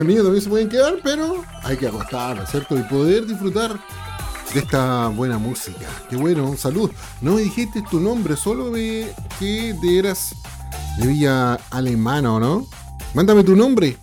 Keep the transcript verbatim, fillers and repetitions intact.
Los niños también se pueden quedar, pero hay que acostar, ¿cierto? Y poder disfrutar de esta buena música. Qué bueno, salud. No me dijiste tu nombre, solo de que de eras de Villa Alemana, ¿o no? Mándame tu nombre.